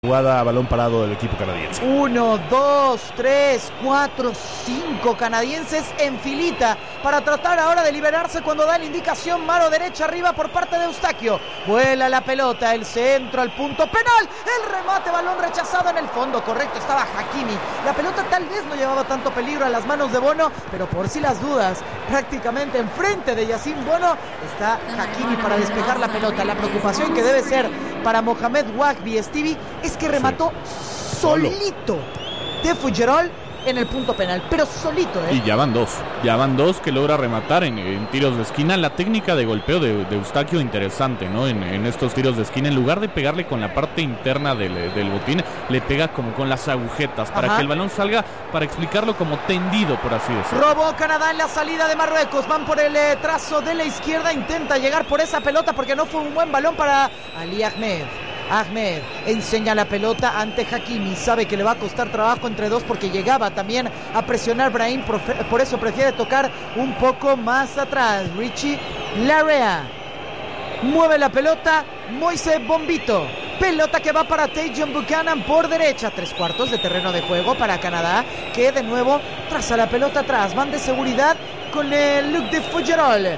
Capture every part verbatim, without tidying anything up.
Jugada a balón parado del equipo canadiense. Uno, dos, tres, cuatro, cinco canadienses en filita para tratar ahora de liberarse cuando da la indicación mano derecha arriba por parte de Eustaquio. Vuela la pelota, el centro al punto penal, el remate, balón rechazado en el fondo, correcto, estaba Hakimi. La pelota tal vez no llevaba tanto peligro a las manos de Bono, pero por si las dudas, prácticamente enfrente de Yassine Bono está Hakimi para despejar la pelota. La preocupación que debe ser para Mohamed Wahbi Stevie es que remató sí. solito de Fougerolles en el punto penal, pero solito, ¿eh? Y ya van dos, ya van dos que logra rematar en, en tiros de esquina. La técnica de golpeo de, de Eustaquio interesante, ¿no? En, en estos tiros de esquina, en lugar de pegarle con la parte interna del, del botín, le pega como con las agujetas, para Ajá. que el balón salga, para explicarlo, como tendido, por así decirlo. Robó Canadá en la salida de Marruecos, van por el eh, trazo de la izquierda, intenta llegar por esa pelota porque no fue un buen balón para Ali Ahmed. Ahmed enseña la pelota ante Hakimi, sabe que le va a costar trabajo entre dos porque llegaba también a presionar Brahim, por, por eso prefiere tocar un poco más atrás. Richie Larea mueve la pelota, Moise Bombito, pelota que va para Tajon Buchanan por derecha, tres cuartos de terreno de juego para Canadá, que de nuevo traza la pelota atrás, van de seguridad con el Luc de Fougerolles.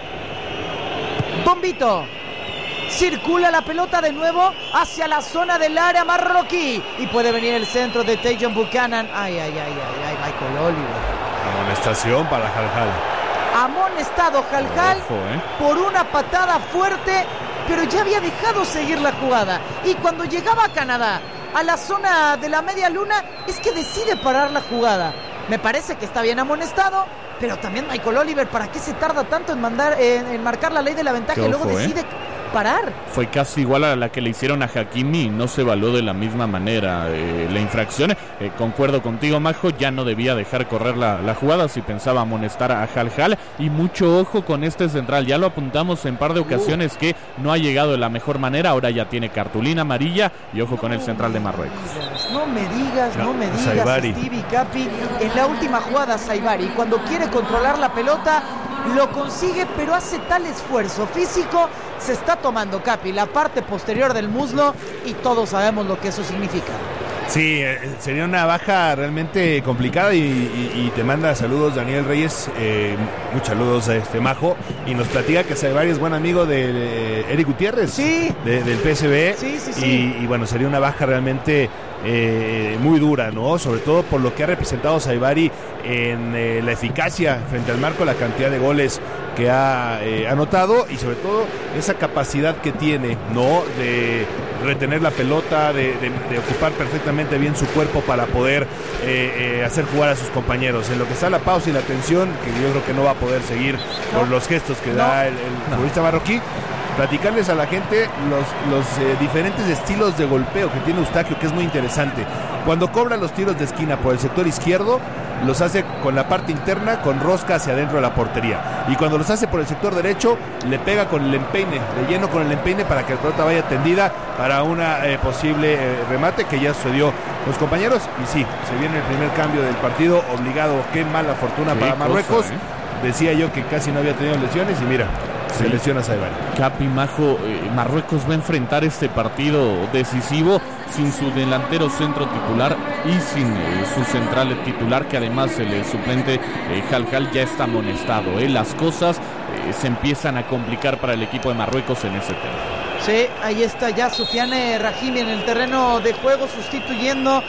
Bombito circula la pelota de nuevo hacia la zona del área marroquí y puede venir el centro de Tajon Buchanan. Ay, ay, ay, ay, ay, Michael Oliver. Amonestación para Haljal. Amonestado Haljal eh. por una patada fuerte, pero ya había dejado seguir la jugada. Y cuando llegaba a Canadá a la zona de la media luna, es que decide parar la jugada. Me parece que está bien amonestado, pero también Michael Oliver, ¿para qué se tarda tanto en mandar en, en marcar la ley de la ventaja y luego decide eh. parar? Fue casi igual a la que le hicieron a Hakimi, no se evaluó de la misma manera eh, la infracción. Eh, concuerdo contigo, Majo, ya no debía dejar correr la, la jugada si pensaba amonestar a Haljal. Y mucho ojo con este central, ya lo apuntamos en par de ocasiones uh. que no ha llegado de la mejor manera, ahora ya tiene cartulina amarilla y ojo no con el central de Marruecos. No me digas, no, no me digas, Saibari. Stevie Capi, en la última jugada Saibari, cuando quiere controlar la pelota, lo consigue, pero hace tal esfuerzo físico, se está tomando, Capi, la parte posterior del muslo y todos sabemos lo que eso significa. Sí, eh, sería una baja realmente complicada y, y, y te manda saludos Daniel Reyes, eh, muchos saludos a este Majo, y nos platica que Saibari es buen amigo de, de Eric Gutiérrez, sí. de, del P S V, sí, sí, sí. Y, y bueno, sería una baja realmente eh, muy dura, ¿no? Sobre todo por lo que ha representado Saibari en eh, la eficacia frente al marco, la cantidad de goles que ha eh, anotado y sobre todo esa capacidad que tiene, ¿no? De retener la pelota, de, de, de ocupar perfectamente bien su cuerpo para poder eh, eh, hacer jugar a sus compañeros. En lo que está la pausa y la tensión, que yo creo que no va a poder seguir no. por los gestos que no. da el, el no. futbolista marroquí. Platicarles a la gente los, los eh, diferentes estilos de golpeo que tiene Eustaquio, que es muy interesante. Cuando cobra los tiros de esquina por el sector izquierdo, los hace con la parte interna, con rosca hacia adentro de la portería. Y cuando los hace por el sector derecho, le pega con el empeine, le lleno con el empeine para que la pelota vaya tendida para una eh, posible eh, remate, que ya sucedió los compañeros. Y sí, se viene el primer cambio del partido, obligado. Qué mala fortuna sí, para Marruecos. Cosa, ¿eh? Decía yo que casi no había tenido lesiones y mira, se sí. lesiona Saibari. Capi, Majo, eh, Marruecos va a enfrentar este partido decisivo sin su delantero centro titular y sin eh, su central titular, que además el suplente eh, Haljal ya está amonestado. Eh. Las cosas eh, se empiezan a complicar para el equipo de Marruecos en ese tema. Sí, ahí está ya Soufiane Rahimi en el terreno de juego sustituyendo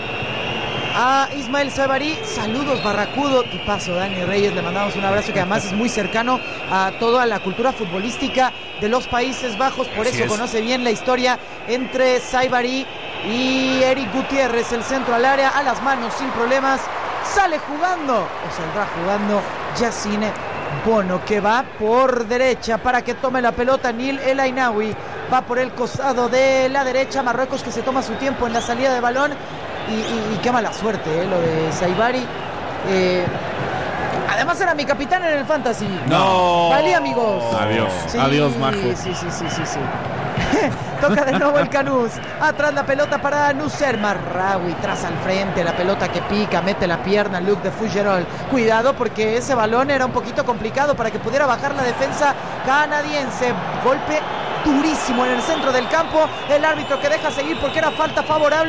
a Ismael Saibari. Saludos, Barracudo. Y paso, Dani Reyes, le mandamos un abrazo, que además es muy cercano a toda la cultura futbolística de los Países Bajos, por Así eso es. conoce bien la historia entre Saibari y Eric Gutiérrez. El centro al área, a las manos sin problemas, sale jugando o saldrá jugando Yassine Bono, que va por derecha para que tome la pelota. Nil El Ainaoui va por el costado de la derecha. Marruecos, que se toma su tiempo en la salida de balón. Y, y, y qué mala suerte, eh, lo de Saibari. Eh, además era mi capitán en el Fantasy. No. Vale, amigos. Adiós. Sí, Adiós, Majo. Sí, sí, sí, sí, sí. Toca de nuevo el Canús. Atrás la pelota para Nusser Marraoui. Tras al frente, la pelota que pica, mete la pierna Luc de Fougerolles. Cuidado, porque ese balón era un poquito complicado para que pudiera bajar la defensa canadiense. Golpe durísimo en el centro del campo. El árbitro que deja seguir porque era falta favorable.